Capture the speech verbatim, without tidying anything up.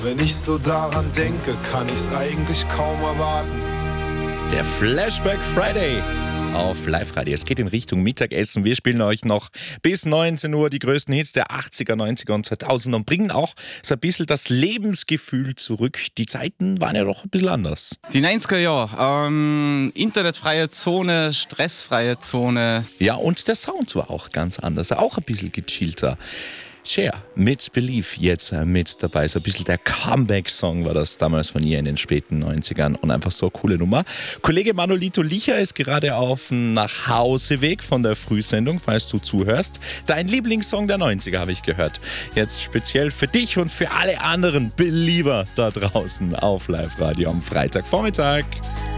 Wenn ich so daran denke, kann ich's eigentlich kaum erwarten. Der Flashback Friday auf Live-Radio. Es geht in Richtung Mittagessen. Wir spielen euch noch bis neunzehn Uhr die größten Hits der achtziger, neunziger und zweitausender und bringen auch so ein bisschen das Lebensgefühl zurück. Die Zeiten waren ja doch ein bisschen anders. Die neunziger Jahre, ähm, internetfreie Zone, stressfreie Zone. Ja, und der Sound war auch ganz anders, auch ein bisschen gechillter. Cher mit Believe jetzt mit dabei. So ein bisschen der Comeback-Song war das damals von ihr in den späten neunzigern und einfach so eine coole Nummer. Kollege Manolito Licher ist gerade auf dem Nachhauseweg von der Frühsendung, falls du zuhörst. Dein Lieblingssong der neunziger habe ich gehört. Jetzt speziell für dich und für alle anderen Believer da draußen auf Live-Radio am Freitagvormittag.